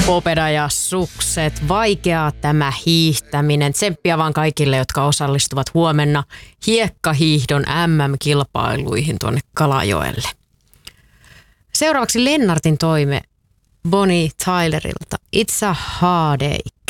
Popeda ja sukset, vaikeaa tämä hiihtäminen. Tsemppiä vaan kaikille, jotka osallistuvat huomenna hiekkahiihdon MM-kilpailuihin tuonne Kalajoelle. Seuraavaksi Lennartin toime Bonnie Tylerilta. It's a hard day.